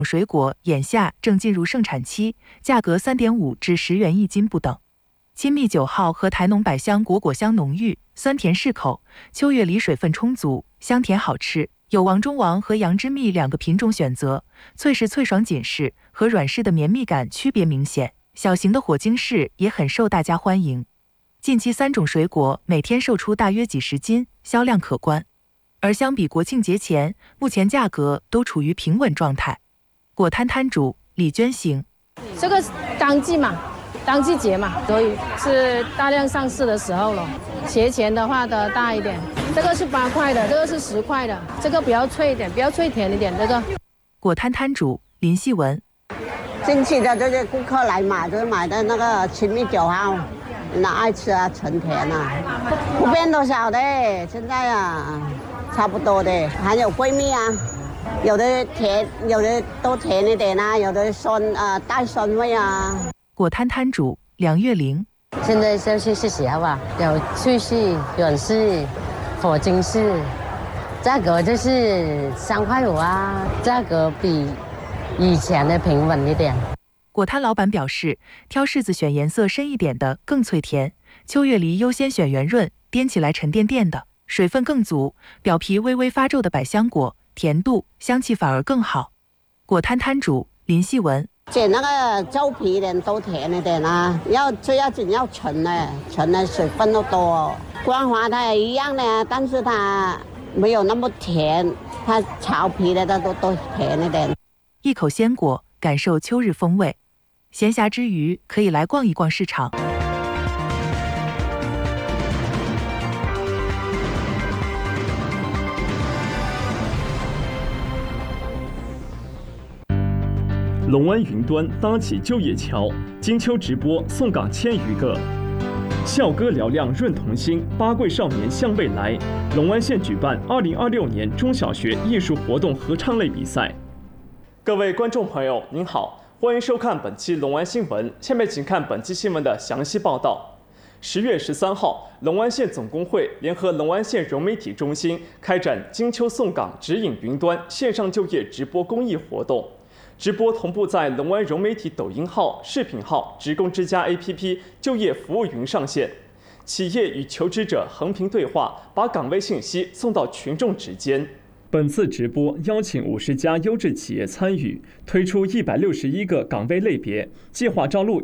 水果眼下正进入盛产期，价格3.5至10元一斤不等。亲密9号和台农百香果香浓郁，酸甜适口，秋月梨水分充足，香甜好吃。有王中王和杨之蜜2个品种选择，脆是脆爽紧实，和软式的绵密感区别明显。小型的火晶柿也很受大家欢迎。近期3种水果每天售出大约几十斤，销量可观。而相比国庆节前，目前价格都处于平稳状态。果摊摊主李娟行， 这个当季嘛，当季节嘛，所以是大量上市的时候了。节前的话的大一点，这个是8块的，这个是10块的，这个比较脆一点，比较脆甜一点。这个果摊摊主林细文， 近期的这些顾客来买，就是买的那个亲密9号，那爱吃啊，纯甜啊，不变多少的，现在啊，差不多的，还有桂蜜啊。有的甜，有的都甜一点啊，有的酸带酸味啊。 果摊摊主梁月玲， 现在就是时候啊，有脆柿、软柿、火晶柿，价格就是3块5啊，价格比以前的平稳一点。 果摊老板表示，挑柿子选颜色深一点的更脆甜，秋月梨优先选圆润、掂起来沉甸甸的，水分更足，表皮微微发皱的百香果。甜度、香气反而更好。果摊摊主林细文， 捡那个皱皮的都甜一点啊，最要紧要纯的水分都多。光滑它也一样的，但是它没有那么甜，它潮皮的都甜一点。 一口鲜果，感受秋日风味。闲暇之余可以来逛一逛市场。 龙湾云端搭起就业桥，金秋直播送港1000余个。校歌嘹亮润童心，八桂少年向未来。龙湾县举办2026年中小学艺术活动合唱类比赛。各位观众朋友，您好，欢迎收看本期龙湾新闻。下面请看本期新闻的详细报道。10月13号，龙湾县总工会联合龙湾县融媒体中心开展金秋送港指引云端线上就业直播公益活动。直播同步在龙湾融媒体抖音号、视频号、职工之家 APP 就业服务云上线，企业与求职者横屏对话，把岗位信息送到群众指尖。本次直播邀请50家优质企业参与，推出161个岗位类别，计划招录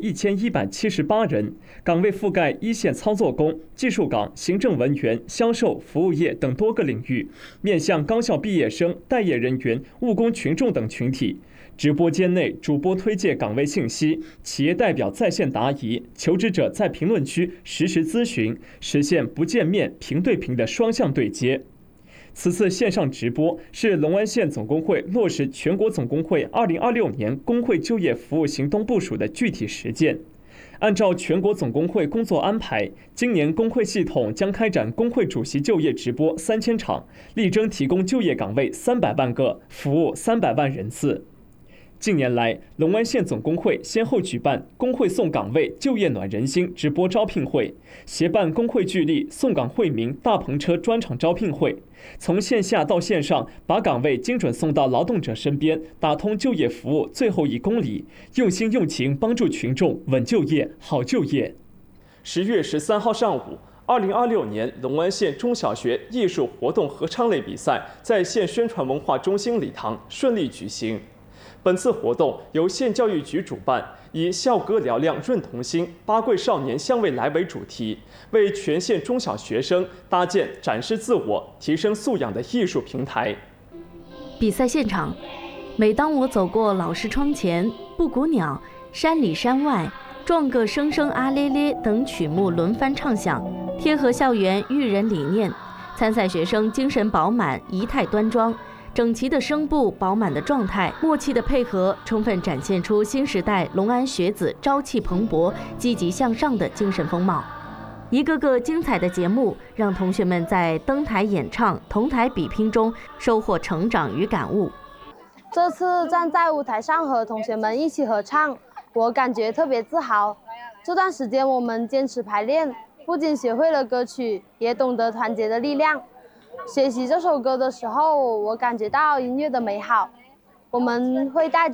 1178人，岗位覆盖一线操作工、技术岗、行政文员、销售、服务业等多个领域，面向高校毕业生、待业人员、务工群众等群体。直播间内，主播推介岗位信息，企业代表在线答疑，求职者在评论区实时咨询，实现不见面、平对平的双向对接。此次线上直播是龙湾县总工会落实全国总工会2026年工会就业服务行动部署的具体实践。按照全国总工会工作安排，今年工会系统将开展工会主席就业直播3000场，力争提供就业岗位300万个，服务300万人次。近年来，龙湾县总工会先后举办工会送岗位就业暖人心直播招聘会，协办工会聚力送岗惠民大篷车专场招聘会，从线下到线上，把岗位精准送到劳动者身边，打通就业服务最后1公里，用心用情帮助群众稳就业、好就业。10月13号上午，2026年龙湾县中小学艺术活动合唱类比赛在县宣传文化中心礼堂顺利举行。本次活动由县教育局主办，以校歌嘹亮润童心，八桂少年向未来为主题，为全县中小学生搭建展示自我、提升素养的艺术平台。 比赛现场，每当我走过老师窗前，布谷鸟、山里山外、壮个声声啊咧咧等曲目轮番唱响，贴合校园育人理念。参赛学生精神饱满，仪态端庄。整齐的声部，饱满的状态，默契的配合，充分展现出新时代龙安学子朝气蓬勃、积极向上的精神风貌。一个个精彩的节目，让同学们在登台演唱、同台比拼中收获成长与感悟。 这次站在舞台上和同学们一起合唱，我感觉特别自豪。这段时间我们坚持排练，不仅学会了歌曲，也懂得团结的力量。学习这首歌的时候，我感觉到音乐的美好。我们会带着